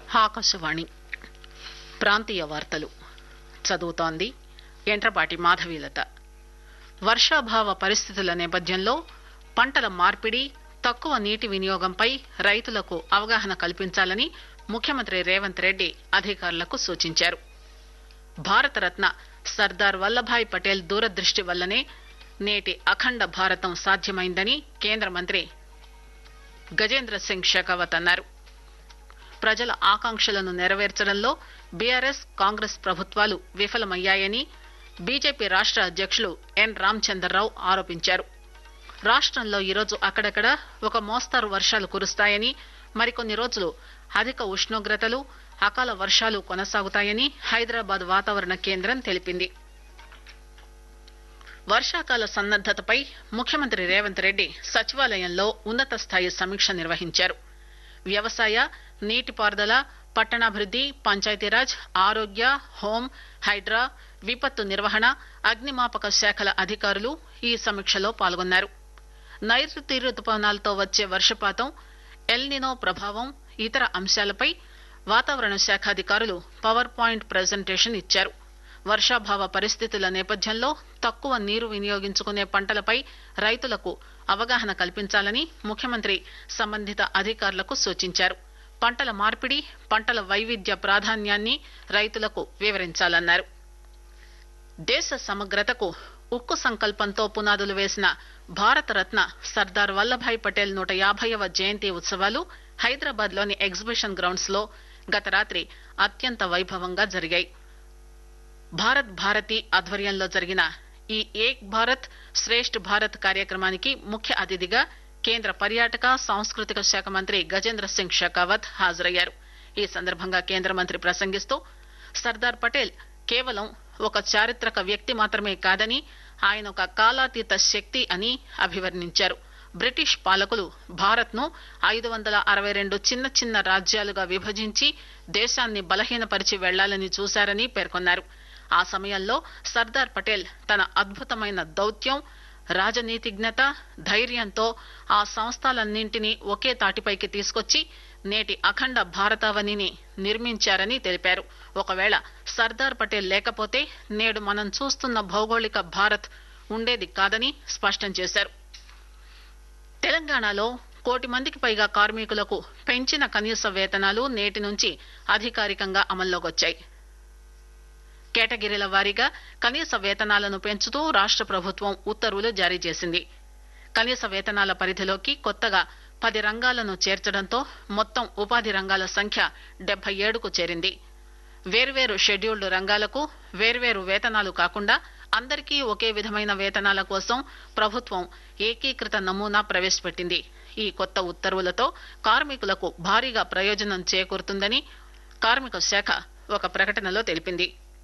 ఆకాశవాణి ప్రాంతీయ వార్తలు చదువుతోంది ఎంట్రపాటి మాధవీలత. వర్షాభావ పరిస్థితుల నేపథ్యంలో పంటల మార్పిడి, తక్కువ నీటి వినియోగంపై రైతులకు అవగాహన కల్పించాలని ముఖ్యమంత్రి రేవంత్ రెడ్డి అధికారులకు సూచించారు. భారతరత్న సర్దార్ వల్లభాయ్ పటేల్ దూరదృష్టి వల్లనే నేటి అఖండ భారతం సాధ్యమైందని కేంద్ర మంత్రి గజేంద్ర సింగ్ షెకావత్ అన్నారు. ప్రజల ఆకాంక్షలను నెరవేర్చడంలో బీఆర్ఎస్, కాంగ్రెస్ ప్రభుత్వాలు విఫలమయ్యాయని బీజేపీ రాష్ట అధ్యకులు ఎన్ రామచంద్రరావు ఆరోపించారు. రాష్టంలో ఈరోజు అక్కడక్కడ ఒక మోస్తరు వర్షాలు కురుస్తాయని, మరికొన్ని రోజులు అధిక ఉష్ణోగ్రతలు, అకాల వర్షాలు కొనసాగుతాయని హైదరాబాద్ వాతావరణ కేంద్రం తెలిపింది. వర్షాకాల సన్నద్దతపై ముఖ్యమంత్రి రేవంత్ రెడ్డి సచివాలయంలో ఉన్నత స్థాయి సమీక్ష నిర్వహించారు. వ్యవసాయ, నీటిపారుదల, పట్టణాభివృద్ది, పంచాయతీరాజ్, ఆరోగ్య, హోం, హైడ్రా, విపత్తు నిర్వహణ, అగ్నిమాపక శాఖల అధికారులు ఈ సమీక్షలో పాల్గొన్నారు. నైరుతి రుతుపవనాలతో వచ్చే వర్షపాతం, ఎల్నినో ప్రభావం, ఇతర అంశాలపై వాతావరణ శాఖ అధికారులు పవర్ పాయింట్ ప్రజెంటేషన్ ఇచ్చారు. వర్షాభావ పరిస్థితుల నేపథ్యంలో తక్కువ నీరు వినియోగించుకునే పంటలపై రైతులకు అవగాహన కల్పించాలని ముఖ్యమంత్రి సంబంధిత అధికారులకు సూచించారు. పంటల మార్పిడి, పంటల వైవిధ్య ప్రాధాన్యాన్ని రైతులకు వివరించాలన్నారు. దేశ సమగ్రతకు ఉక్కు సంకల్పంతో పునాదులు వేసిన భారతరత్న సర్దార్ వల్లభాయ్ పటేల్ 150వ జయంతి ఉత్సవాలు హైదరాబాద్ లోని ఎగ్జిబిషన్ గ్రౌండ్స్ లో గత రాత్రి అత్యంత వైభవంగా జరిగాయి. భారత్ భారతి ఆధ్వర్యంలో జరిగిన ఈ ఏక్ భారత్ శ్రేష్ఠ్ భారత్ కార్యక్రమానికి ముఖ్య అతిథిగా కేంద్ర పర్యాటక, సాంస్కృతిక శాఖ మంత్రి గజేంద్ర సింగ్ షెకావత్ హాజరయ్యారు. ఈ సందర్భంగా కేంద్ర మంత్రి ప్రసంగిస్తూ సర్దార్ పటేల్ కేవలం ఒక చారిత్రక వ్యక్తి మాత్రమే కాదని, ఆయన ఒక కాలాతీత శక్తి అని అభివర్ణించారు. బ్రిటిష్ పాలకులు భారత్ ను 562 చిన్న చిన్న రాజ్యాలుగా విభజించి దేశాన్ని బలహీనపరిచి వెళ్లాలని చూశారని పేర్కొన్నారు. ఆ సమయంలో సర్దార్ పటేల్ తన అద్భుతమైన దౌత్యం, రాజనీతిజ్ఞత, ధైర్యంతో ఆ సంస్థలన్నింటినీ ఒకే తాటిపైకి తీసుకొచ్చి నేటి అఖండ భారతావనిని నిర్మించారని తెలిపారు. ఒకవేళ సర్దార్ పటేల్ లేకపోతే నేడు మనం చూస్తున్న భౌగోళిక భారత్ ఉండేది కాదని స్పష్టం చేశారు. తెలంగాణలో 1 కోటి మందికి పైగా కార్మికులకు పెంచిన కనీస వేతనాలు నేటి నుంచి అధికారికంగా అమల్లోకి వచ్చాయి. కేటగిరీల వారీగా కనీస వేతనాలను పెంచుతూ రాష్ట ప్రభుత్వం ఉత్తర్వులు జారీ చేసింది. కనీస వేతనాల పరిధిలోకి కొత్తగా 10 రంగాలను చేర్చడంతో మొత్తం ఉపాధి రంగాల సంఖ్య 77కు చేరింది. వేర్వేరు షెడ్యూల్డ్ రంగాలకు వేర్వేరు వేతనాలు కాకుండా అందరికీ ఒకే విధమైన వేతనాల కోసం ప్రభుత్వం ఏకీకృత నమూనా ప్రవేశపెట్టింది. ఈ కొత్త ఉత్తర్వులతో కార్మికులకు భారీగా ప్రయోజనం చేకూరుతుందని కార్మిక శాఖ ఒక ప్రకటనలో తెలిపింది.